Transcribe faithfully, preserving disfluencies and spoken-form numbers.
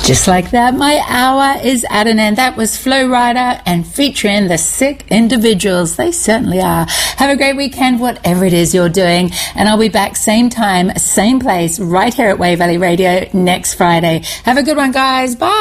Just like that, my hour is at an end. That was Flow Rider and featuring the Sick Individuals. They certainly are. Have a great weekend, whatever it is you're doing. And I'll be back same time, same place, right here at Wave Valley Radio next Friday. Have a good one, guys. Bye.